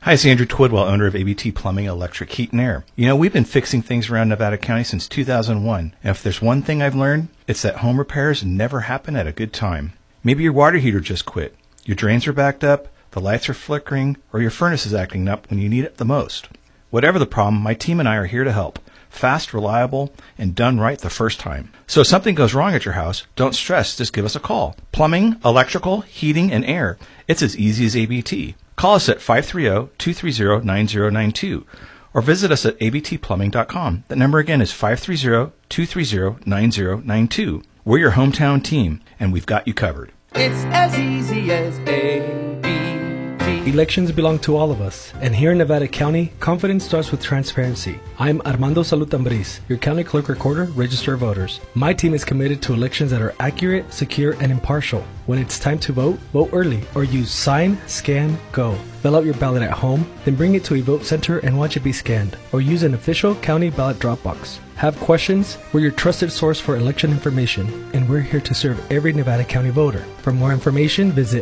Hi, it's Andrew Twidwell, owner of ABT Plumbing, Electric, Heat, and Air. You know, we've been fixing things around Nevada County since 2001. And if there's one thing I've learned, it's that home repairs never happen at a good time. Maybe your water heater just quit, your drains are backed up, the lights are flickering, or your furnace is acting up when you need it the most. Whatever the problem, my team and I are here to help. Fast, reliable, and done right the first time. So if something goes wrong at your house, don't stress, just give us a call. Plumbing, electrical, heating, and air. It's as easy as ABT. Call us at 530-230-9092 or visit us at abtplumbing.com. That number again is 530-230-9092. We're your hometown team, and we've got you covered. It's as easy as ABT. Elections belong to all of us, and here in Nevada County, confidence starts with transparency. I'm Armando Salud Ambriz, your County Clerk Recorder, Register of Voters. My team is committed to elections that are accurate, secure, and impartial. When it's time to vote, vote early or use Sign, Scan, Go. Fill out your ballot at home, then bring it to a vote center and watch it be scanned, or use an official county ballot drop box. Have questions? We're your trusted source for election information, and we're here to serve every Nevada County voter. For more information, visit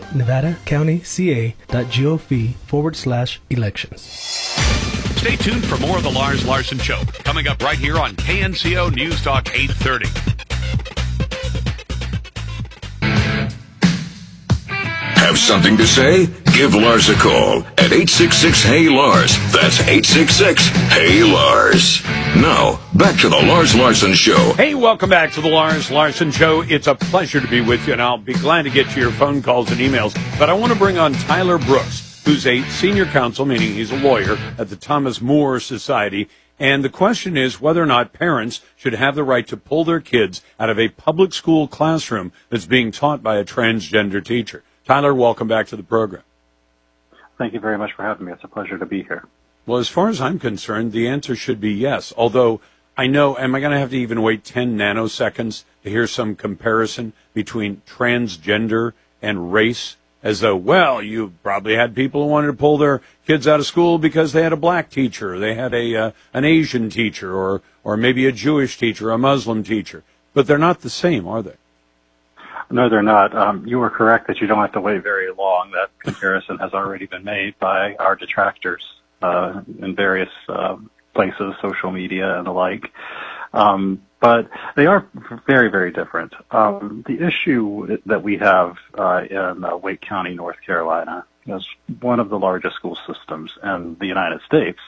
nevadacountyca.gov/elections. Stay tuned for more of the Lars Larson Show, coming up right here on KNCO News Talk 830. Have something to say? Give Lars a call at 866-HEY-LARS. That's 866-HEY-LARS. Now, back to the Lars Larson Show. Hey, welcome back to the Lars Larson Show. It's a pleasure to be with you, and I'll be glad to get to your phone calls and emails. But I want to bring on Tyler Brooks, who's a senior counsel, meaning he's a lawyer at the Thomas More Society. And the question is whether or not parents should have the right to pull their kids out of a public school classroom that's being taught by a transgender teacher. Tyler, welcome back to the program. Thank you very much for having me. It's a pleasure to be here. Well, as far as I'm concerned, the answer should be yes. Although I know, am I going to have to even wait 10 nanoseconds to hear some comparison between transgender and race? As though, well, you probably had people who wanted to pull their kids out of school because they had a black teacher, they had an Asian teacher, or maybe a Jewish teacher, a Muslim teacher. But they're not the same, are they? No, they're not. You were correct that you don't have to wait very long. That comparison has already been made by our detractors in various places, social media and the like. But they are very, very different. The issue that we have in Wake County, North Carolina, is one of the largest school systems in the United States,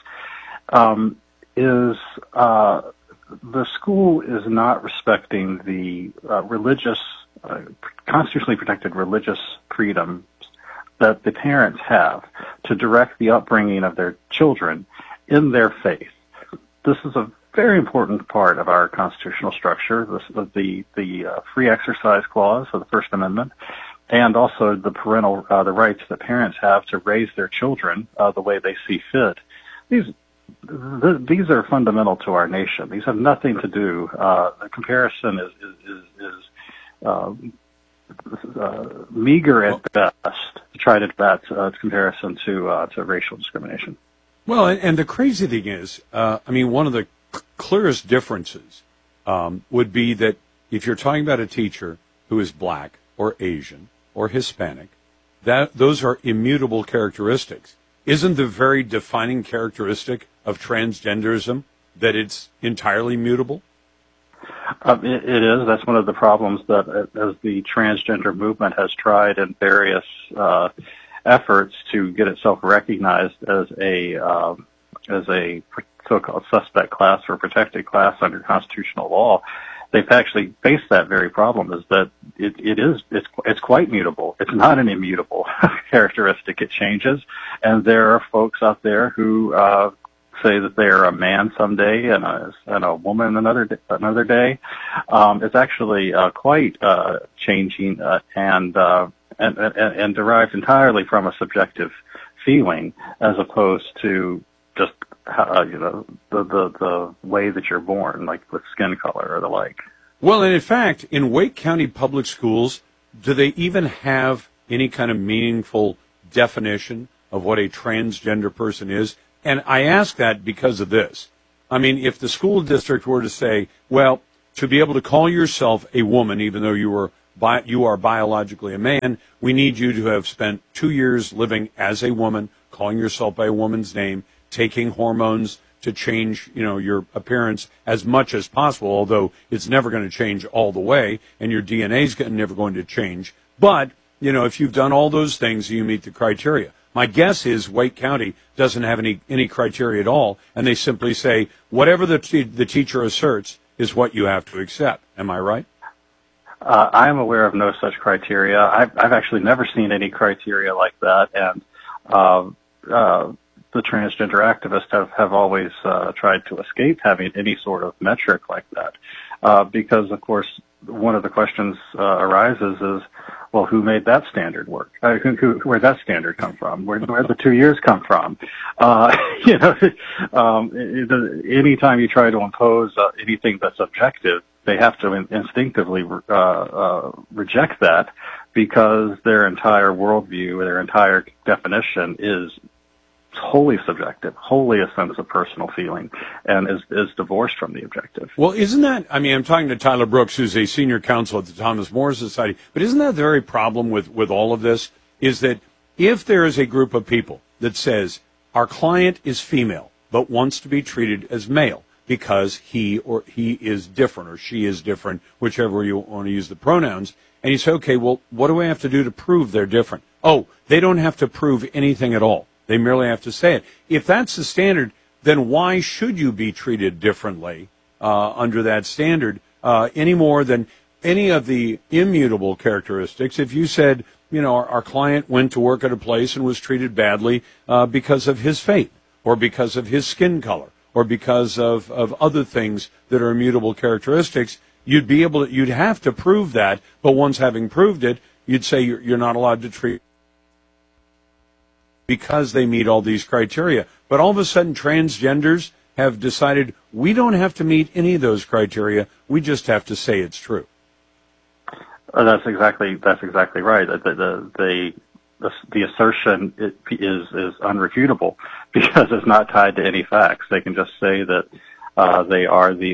is the school is not respecting the constitutionally protected religious freedoms that the parents have to direct the upbringing of their children in their faith. This is a very important part of our constitutional structure, the free exercise clause of the First Amendment, and also the the rights that parents have to raise their children the way they see fit. These are fundamental to our nation. These have nothing to do. The comparison is meager at best to try to comparison to racial discrimination. Well, and the crazy thing is, one of the clearest differences would be that if you're talking about a teacher who is black or Asian or Hispanic, those are immutable characteristics. Isn't the very defining characteristic of transgenderism that it's entirely mutable? It is. That's one of the problems that, as the transgender movement has tried in various efforts to get itself recognized as a so-called suspect class or protected class under constitutional law, they've actually faced that very problem. Is that it's quite mutable. It's not an immutable characteristic. It changes, and there are folks out there who say that they are a man someday and a woman another day. It's actually quite changing and derived entirely from a subjective feeling, as opposed to just the way that you're born, like with skin color or the like. Well, and in fact, in Wake County Public Schools, do they even have any kind of meaningful definition of what a transgender person is? And I ask that because of this. I mean, if the school district were to say, well, to be able to call yourself a woman, even though you were you are biologically a man. We need you to have spent 2 years living as a woman, calling yourself by a woman's name, taking hormones to change, your appearance as much as possible, although it's never going to change all the way, and your DNA is never going to change. But, if you've done all those things, you meet the criteria. My guess is Wake County doesn't have any criteria at all, and they simply say, whatever the teacher asserts is what you have to accept. Am I right? I am aware of no such criteria. I've actually never seen any criteria like that, and the transgender activists have always tried to escape having any sort of metric like that, because, of course, one of the questions arises is, well, who made that standard work? Where'd that standard come from? Where'd the 2 years come from? Anytime you try to impose anything that's objective, they have to instinctively reject that, because their entire worldview, their entire definition is wholly subjective, wholly a sense of personal feeling, and is divorced from the objective. Well, isn't that, I'm talking to Tyler Brooks, who's a senior counsel at the Thomas More Society, but isn't that the very problem with all of this, is that if there is a group of people that says, our client is female, but wants to be treated as male, because he is different, or she is different, whichever you want to use the pronouns, and you say, okay, well, what do I have to do to prove they're different? Oh, they don't have to prove anything at all. They merely have to say it. If that's the standard, then why should you be treated differently under that standard any more than any of the immutable characteristics? If you said, our client went to work at a place and was treated badly because of his faith, or because of his skin color, or because of other things that are immutable characteristics, you'd have to prove that. But once having proved it, you'd say you're not allowed to treat because they meet all these criteria. But all of a sudden, transgenders have decided we don't have to meet any of those criteria. We just have to say it's true. That's exactly right. The assertion is unrefutable, because it's not tied to any facts. They can just say that they are the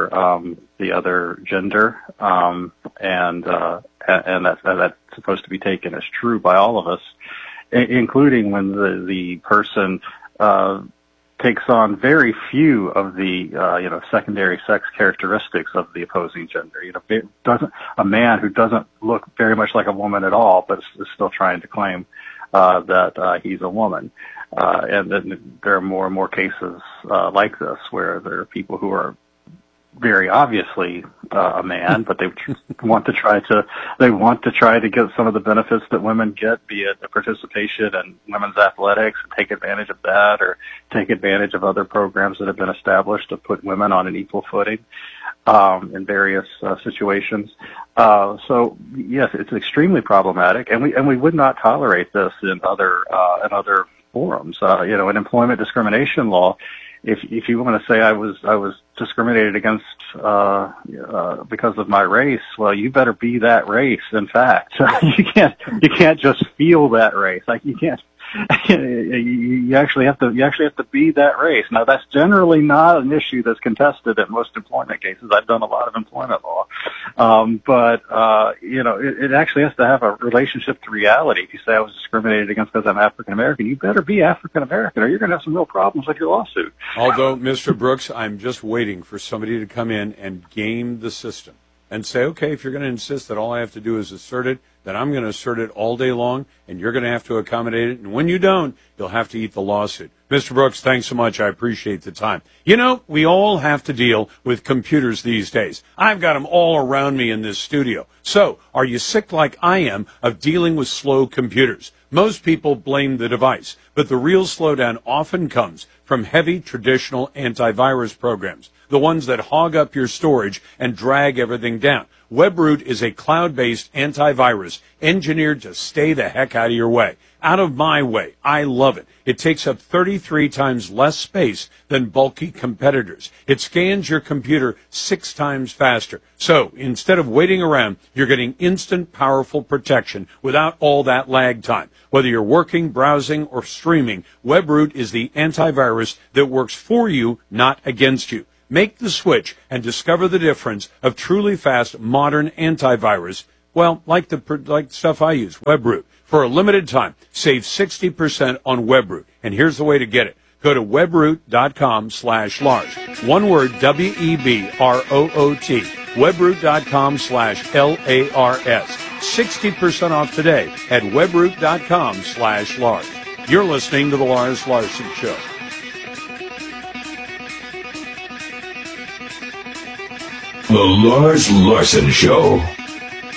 other gender, and that's supposed to be taken as true by all of us, including when the person takes on very few of the secondary sex characteristics of the opposing gender. A man who doesn't look very much like a woman at all, but is still trying to claim that he's a woman. And then there are more and more cases like this, where there are people who are very obviously a man, but they want to try to get some of the benefits that women get, be it the participation in women's athletics, and take advantage of that, or take advantage of other programs that have been established to put women on an equal footing in various situations. So yes, it's extremely problematic, and we would not tolerate this in other forums. In employment discrimination law, if you want to say I was discriminated against because of my race, well, you better be that race. In fact, you can't just feel that race. Like, you can't. You actually have to be that race. Now, that's generally not an issue that's contested at most employment cases. I've done a lot of employment law, but it actually has to have a relationship to reality. If you say I was discriminated against because I'm African American, you better be African American, or you're going to have some real problems with your lawsuit. Although, Mr. Brooks, I'm just waiting for somebody to come in and game the system and say, okay, if you're going to insist that all I have to do is assert it, then I'm going to assert it all day long, and you're going to have to accommodate it. And when you don't, you'll have to eat the lawsuit. Mr. Brooks, thanks so much. I appreciate the time. We all have to deal with computers these days. I've got them all around me in this studio. So, are you sick like I am of dealing with slow computers? Most people blame the device, but the real slowdown often comes from heavy traditional antivirus programs, the ones that hog up your storage and drag everything down. WebRoot is a cloud-based antivirus engineered to stay the heck out of your way. Out of my way. I love it. It takes up 33 times less space than bulky competitors. It scans your computer 6 times faster. So, instead of waiting around, you're getting instant, powerful protection without all that lag time. Whether you're working, browsing, or streaming, WebRoot is the antivirus that works for you, not against you. Make the switch and discover the difference of truly fast modern antivirus. Well, like stuff I use, WebRoot. For a limited time, save 60% on WebRoot. And here's the way to get it. Go to webroot.com/Lars. One word, WEBROOT. Webroot.com/LARS. 60% off today at webroot.com/Lars. You're listening to The Lars Larson Show. The Lars Larson Show.